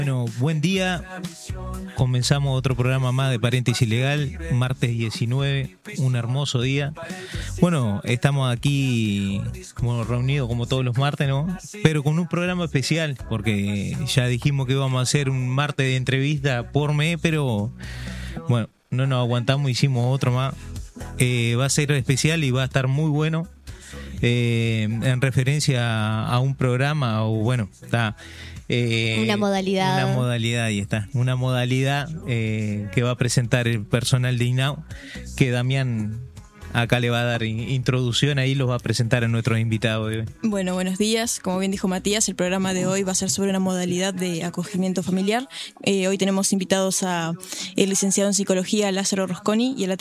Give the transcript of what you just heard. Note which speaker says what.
Speaker 1: Bueno, buen día. Comenzamos otro programa más de Paréntesis Legal, martes 19, un hermoso día. Bueno, estamos aquí como reunidos como todos los martes, ¿no? Pero con un programa especial, porque ya dijimos que íbamos a hacer un martes de entrevista por mes, pero bueno, no nos aguantamos, hicimos otro más. Va a ser especial y va a estar muy bueno. En referencia a un programa, o bueno, está...
Speaker 2: una modalidad.
Speaker 1: Una modalidad, ahí está. Una modalidad que va a presentar el personal de INAU, que Damián acá le va a dar introducción, ahí los va a presentar a nuestros invitados de hoy.
Speaker 3: Bueno, buenos días. Como bien dijo Matías, el programa de hoy va a ser sobre una modalidad de acogimiento familiar. Hoy tenemos invitados a el licenciado en Psicología Lázaro Rosconi y a la